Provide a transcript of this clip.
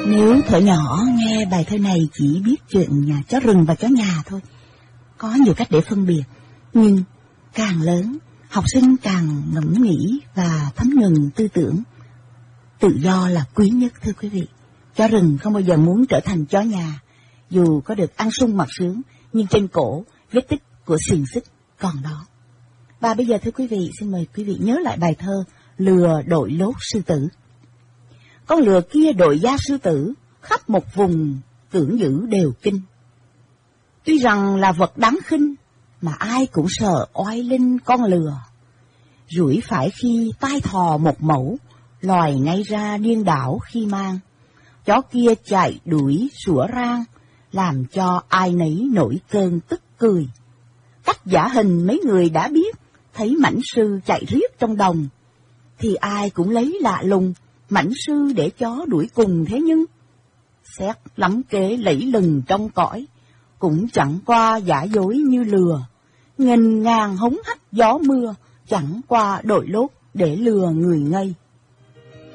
Nếu thuở nhỏ nghe bài thơ này chỉ biết chuyện chó rừng và chó nhà thôi, có nhiều cách để phân biệt, nhưng càng lớn, học sinh càng ngẫm nghĩ và thấm nhuần tư tưởng tự do là quý nhất, thưa quý vị. Chó rừng không bao giờ muốn trở thành chó nhà, dù có được ăn sung mặc sướng, nhưng trên cổ vết tích của xiềng xích còn đó. Và bây giờ thưa quý vị, xin mời quý vị nhớ lại bài thơ Lừa đội lốt sư tử. Con lừa kia đội da sư tử, khắp một vùng cưỡng dữ đều kinh. Tuy rằng là vật đáng khinh, mà ai cũng sợ oai linh con lừa. Rủi phải khi tai thò một mẫu, loài ngay ra điên đảo khi mang. Chó kia chạy đuổi sủa rang, làm cho ai nấy nổi cơn tức cười. Cách giả hình mấy người đã biết, thấy mãnh sư chạy riết trong đồng, thì ai cũng lấy lạ lùng, mãnh sư để chó đuổi cùng thế nhưng. Xét lắm kế lẫy lừng trong cõi, cũng chẳng qua giả dối như lừa. Nghìn ngàn hống hách gió mưa, chẳng qua đội lốt để lừa người ngây.